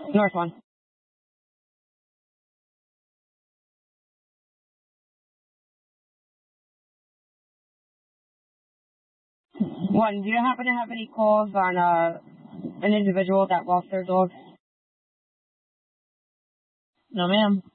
North one. One, do you happen to have any calls on an individual that lost their dog? No, ma'am.